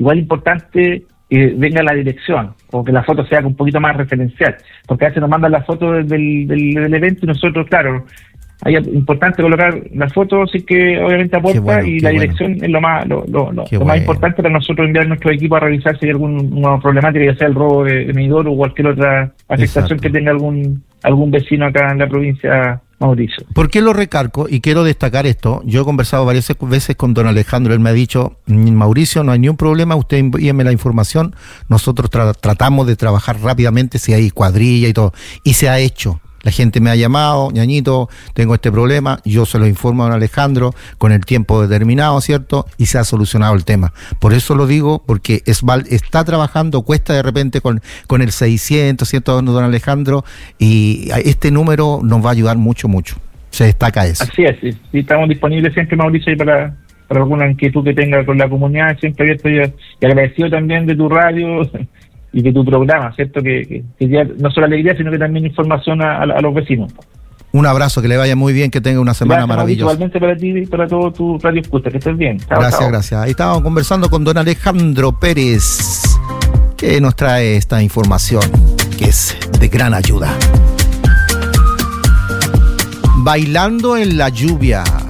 igual importante que venga la dirección, o que la foto sea un poquito más referencial, porque a veces nos mandan la foto del evento y nosotros, claro, es importante colocar la foto, sí que obviamente aporta, y la dirección es lo más importante para nosotros enviar nuestro equipo a revisar si hay alguna problemática, ya sea el robo de medidor o cualquier otra afectación que tenga algún vecino acá en la provincia, Mauricio. ¿Por qué lo recargo? Y quiero destacar esto. Yo he conversado varias veces con don Alejandro. Él me ha dicho, Mauricio, no hay ningún problema, usted envíeme la información. Nosotros tratamos de trabajar rápidamente si hay cuadrilla y todo. Y se ha hecho. La gente me ha llamado, ñañito, tengo este problema, yo se lo informo a don Alejandro con el tiempo determinado, ¿cierto? Y se ha solucionado el tema. Por eso lo digo, porque Esval está trabajando, cuesta de repente con el 600, ¿cierto, don Alejandro? Y este número nos va a ayudar mucho. Se destaca eso. Así es, sí, estamos disponibles siempre, Mauricio, y para alguna inquietud que tenga con la comunidad, siempre abierto y agradecido también de tu radio y de tu programa, ¿cierto? Que ya no solo alegría, sino que también información a los vecinos. Un abrazo, que le vaya muy bien, que tenga una semana maravillosa. Igualmente para ti y para todo tu radio escucha, que estés bien. Chao, gracias. Ahí estábamos conversando con don Alejandro Pérez, que nos trae esta información, que es de gran ayuda. Bailando en la lluvia.